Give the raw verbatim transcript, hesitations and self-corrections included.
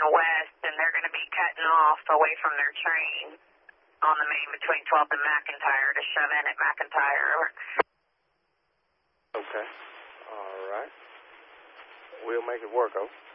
heading west, and they're going to be cutting off away from their train on the main between twelfth and McIntyre to shove in at McIntyre. Okay. All right. We'll make it work, oh.